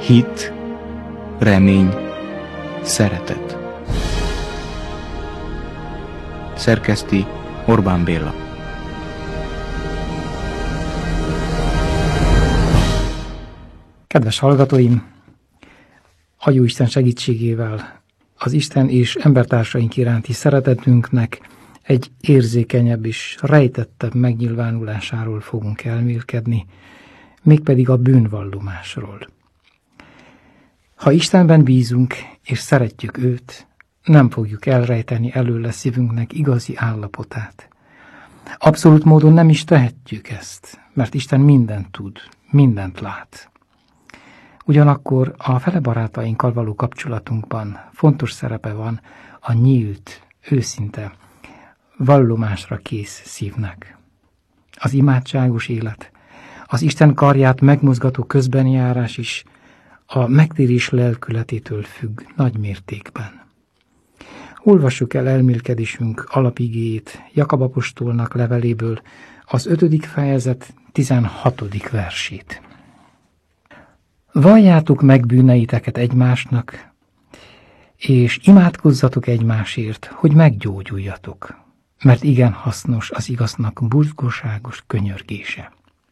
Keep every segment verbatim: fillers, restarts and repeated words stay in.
hit, remény, szeretet. Szerkeszti Orbán Béla. Kedves hallgatóim! A Jóisten segítségével az Isten és embertársaink iránti szeretetünknek egy érzékenyebb és rejtettebb megnyilvánulásáról fogunk elmélkedni, mégpedig a bűnvallomásról. Ha Istenben bízunk és szeretjük őt, nem fogjuk elrejteni előle szívünknek igazi állapotát. Abszolút módon nem is tehetjük ezt, mert Isten mindent tud, mindent lát. Ugyanakkor a fele barátainkkal való kapcsolatunkban fontos szerepe van a nyílt, őszinte, vallomásra kész szívnek. Az imádságos élet, az Isten karját megmozgató közbenjárás is a megtérés lelkületétől függ nagy mértékben. Olvassuk el elmélkedésünk alapigéjét Jakab apostolnak leveléből, az ötödik fejezet tizenhatodik versét. Valljátok meg bűneiteket egymásnak, és imádkozzatok egymásért, hogy meggyógyuljatok, mert igen hasznos az igaznak buzgóságos könyörgése.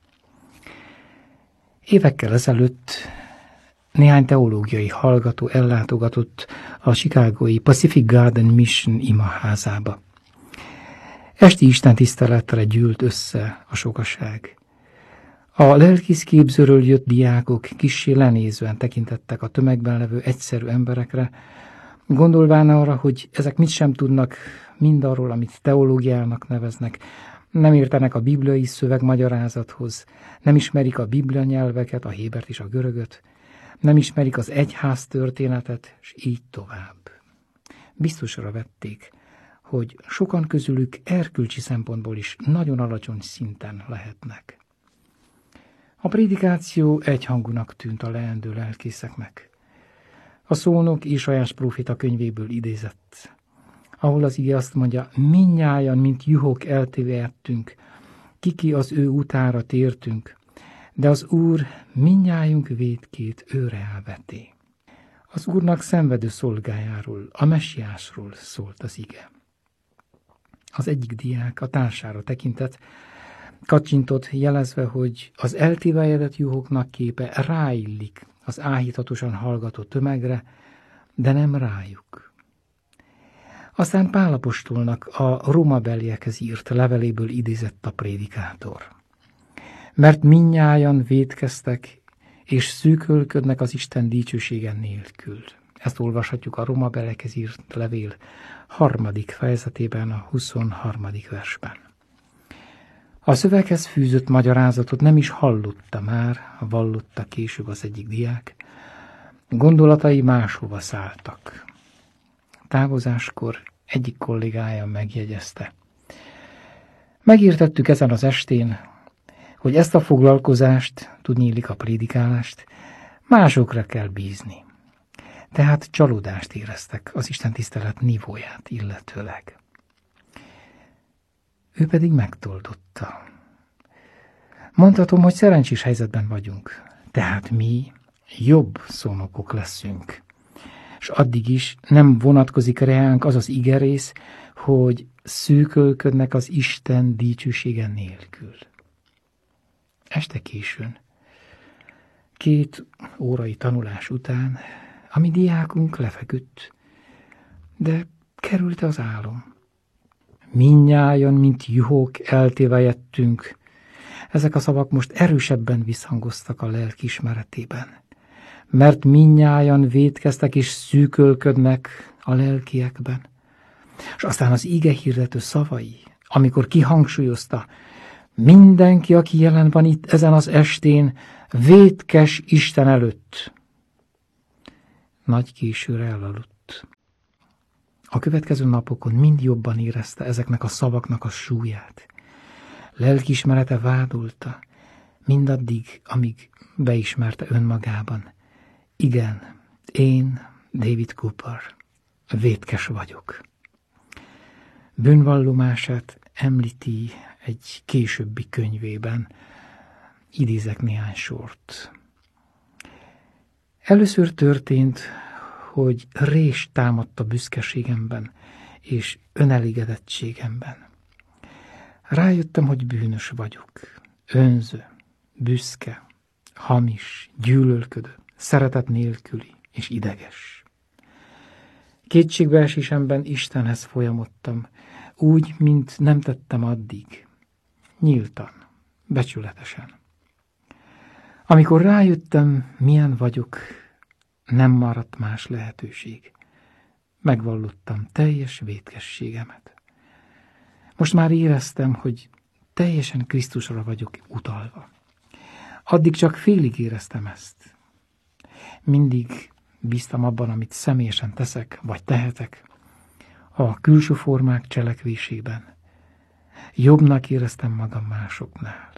Évekkel ezelőtt néhány teológiai hallgató ellátogatott a chicagói Pacific Garden Mission imaházába. Esti istentiszteletre gyűlt össze a sokaság. A lelkészképzőről jött diákok kissé lenézően tekintettek a tömegben levő egyszerű emberekre, gondolván arra, hogy ezek mit sem tudnak mindarról, amit teológiának neveznek, nem értenek a bibliai szövegmagyarázathoz, nem ismerik a biblia nyelveket, a hébert és a görögöt, nem ismerik az egyház történetet, és így tovább. Biztosra vették, hogy sokan közülük erkölcsi szempontból is nagyon alacsony szinten lehetnek. A prédikáció egyhangúnak tűnt a leendő lelkészeknek. A szónok Ézsaiás próféta könyvéből idézett, ahol az ige azt mondja, mindnyájan, mint juhok eltévejedtünk, kiki az ő utára tértünk, de az Úr mindnyájunk vétkét őre elveté. Az Úrnak szenvedő szolgájáról, a messiásról szólt az ige. Az egyik diák a társára tekintett, kacsintott, jelezve, hogy az eltévejedett juhoknak képe ráillik az áhítatosan hallgató tömegre, de nem rájuk. Aztán Pál apostolnak a rómabeliekhez írt leveléből idézett a prédikátor. Mert mindnyájan vétkeztek, és szűkölködnek az Isten dicsősége nélkül. Ezt olvashatjuk a rómabeliekhez írt levél harmadik fejezetében, a huszonharmadik versben. A szöveghez fűzött magyarázatot nem is hallotta már, vallotta később az egyik diák. Gondolatai máshova szálltak. Távozáskor egyik kollégája megjegyezte. Megértettük ezen az estén, hogy ezt a foglalkozást, tudniillik a prédikálást, másokra kell bízni. Tehát csalódást éreztek az istentisztelet nívóját illetőleg. Ő pedig megtoldotta. Mondhatom, hogy szerencsés helyzetben vagyunk, tehát mi jobb szónokok leszünk. És addig is nem vonatkozik reánk az az igerész, hogy szűkölködnek az Isten dicsősége nélkül. Este későn, két órai tanulás után, a mi diákunk lefeküdt, de kerülte az álom. Mindnyájan, mint juhok eltévejedtünk. Ezek a szavak most erősebben visszhangoztak a lelkiismeretében. Mert mindnyájan vétkeztek és szűkölködnek a lelkiekben. És aztán az ige hirdető szavai, amikor kihangsúlyozta, mindenki, aki jelen van itt ezen az estén, vétkes Isten előtt. Nagy későre elaludt. A következő napokon mind jobban érezte ezeknek a szavaknak a súlyát. Lelkiismerete vádolta, mindaddig, amíg beismerte önmagában. Igen, én, David Cooper, vétkes vagyok. Bűnvallomását említi egy későbbi könyvében, idézek néhány sort. Először történt, hogy rés támadt a büszkeségemben és önelégedettségemben. Rájöttem, hogy bűnös vagyok, önző, büszke, hamis, gyűlölködő, szeretet nélküli és ideges. Kétségbeesésemben Istenhez folyamodtam, úgy, mint nem tettem addig, nyíltan, becsületesen. Amikor rájöttem, milyen vagyok, nem maradt más lehetőség. Megvallottam teljes vétkességemet. Most már éreztem, hogy teljesen Krisztusra vagyok utalva. Addig csak félig éreztem ezt. Mindig bíztam abban, amit személyesen teszek, vagy tehetek, a külső formák cselekvésében. Jobbnak éreztem magam másoknál.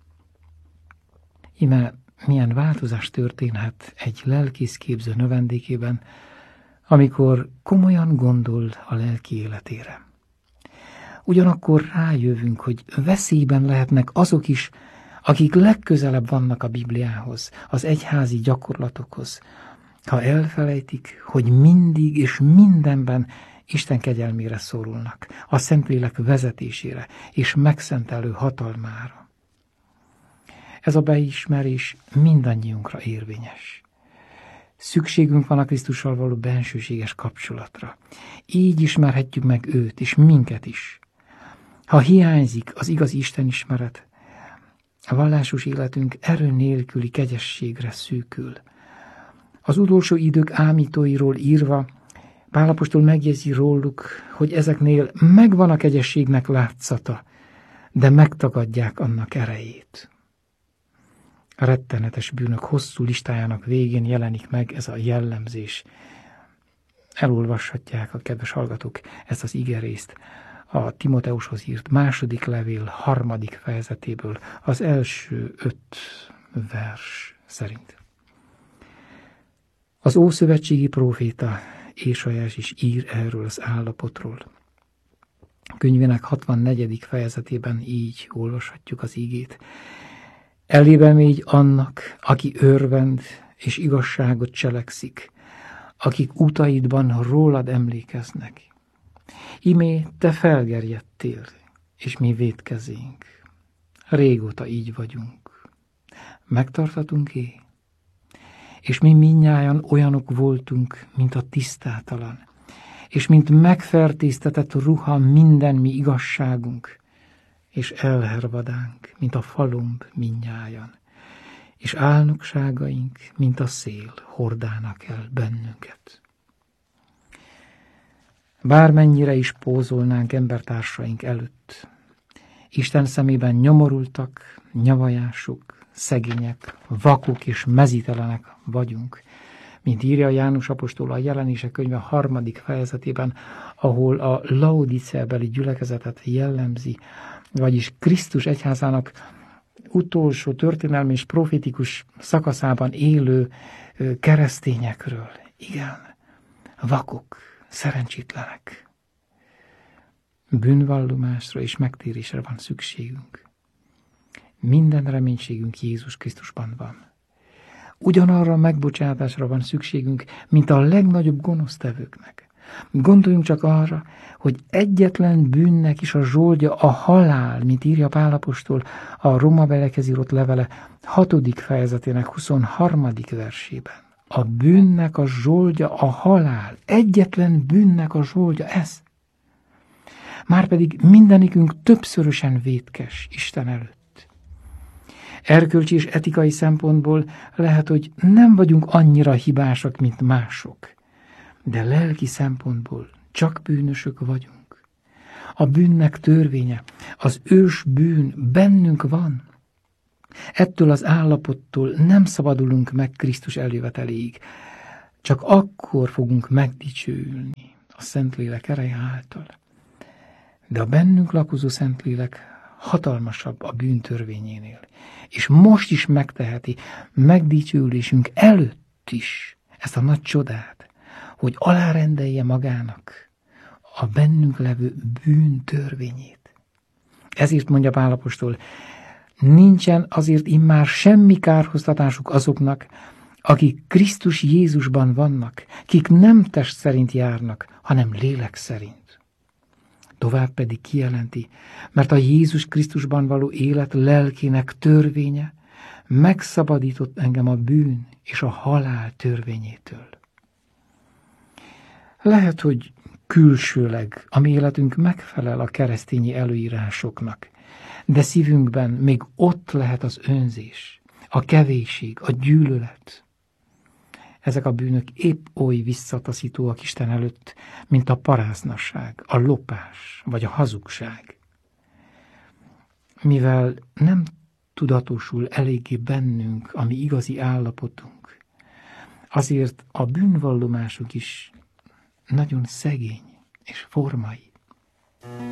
Íme milyen változás történhet egy lelkészképző növendékében, amikor komolyan gondol a lelki életére. Ugyanakkor rájövünk, hogy veszélyben lehetnek azok is, akik legközelebb vannak a Bibliához, az egyházi gyakorlatokhoz, ha elfelejtik, hogy mindig és mindenben Isten kegyelmére szorulnak, a Szentlélek vezetésére és megszentelő hatalmára. Ez a beismerés mindannyiunkra érvényes. Szükségünk van a Krisztussal való bensőséges kapcsolatra. Így ismerhetjük meg őt és minket is. Ha hiányzik az igazi istenismeret, a vallásos életünk erő nélküli kegyességre szűkül. Az utolsó idők ámítóiról írva, Pál apostol megjegyzi róluk, hogy ezeknél megvan a kegyességnek látszata, de megtagadják annak erejét. A rettenetes bűnök hosszú listájának végén jelenik meg ez a jellemzés. Elolvashatják a kedves hallgatók ezt az igerészt a Timoteushoz írt második levél harmadik fejezetéből, az első öt vers szerint. Az ószövetségi próféta Ézsaiás is ír erről az állapotról. Könyvének hatvannegyedik fejezetében így olvashatjuk az ígét. Elébe mégy annak, aki örvend és igazságot cselekszik, akik utaidban rólad emlékeznek. Imé te felgerjedtél, és mi vétkezénk. Régóta így vagyunk. Megtartatunk-é? És mi mindnyájan olyanok voltunk, mint a tisztátalan, és mint megfertőztetett ruha minden mi igazságunk, és elhervadánk, mint a falomb mindnyájan, és álnokságaink, mint a szél, hordának el bennünket. Bármennyire is pózolnánk embertársaink előtt, Isten szemében nyomorultak, nyavajások, szegények, vakok és mezítelenek vagyunk, mint írja János apostol a Jelenések könyve harmadik fejezetében, ahol a Laodiceabeli gyülekezetet jellemzi, vagyis Krisztus egyházának utolsó történelmi és profétikus szakaszában élő keresztényekről. Igen, vakok, szerencsétlenek. Bűnvallomásra és megtérésre van szükségünk. Minden reménységünk Jézus Krisztusban van. Ugyanarra a megbocsátásra van szükségünk, mint a legnagyobb gonosztevőknek. Gondoljunk csak arra, hogy egyetlen bűnnek is a zsoldja a halál, mint írja Pál apostol a Róma belekhez írott levele hatodik fejezetének huszonharmadik versében. A bűnnek a zsoldja a halál, egyetlen bűnnek a zsoldja ez. Márpedig mindenikünk többszörösen vétkes Isten előtt. Erkölcsi és etikai szempontból lehet, hogy nem vagyunk annyira hibásak, mint mások, de lelki szempontból csak bűnösök vagyunk. A bűnnek törvénye, az ős bűn bennünk van. Ettől az állapottól nem szabadulunk meg Krisztus eljöveteléig, csak akkor fogunk megdicsőülni a Szentlélek ereje által. De a bennünk lakozó Szentlélek hatalmasabb a bűn törvényénél, és most is megteheti megdicsőülésünk előtt is ezt a nagy csodát, hogy alárendelje magának a bennünk levő bűn törvényét. Ezért mondja Pál apostol, nincsen azért immár semmi kárhoztatásuk azoknak, akik Krisztus Jézusban vannak, kik nem test szerint járnak, hanem lélek szerint. Tovább pedig kijelenti, mert a Jézus Krisztusban való élet lelkének törvénye megszabadított engem a bűn és a halál törvényétől. Lehet, hogy külsőleg a mi életünk megfelel a keresztényi előírásoknak, de szívünkben még ott lehet az önzés, a kevésség, a gyűlölet. Ezek a bűnök épp oly visszataszítóak Isten előtt, mint a paráznasság, a lopás vagy a hazugság. Mivel nem tudatosul eléggé bennünk a mi igazi állapotunk, azért a bűnvallomásunk is nagyon szegény és formai.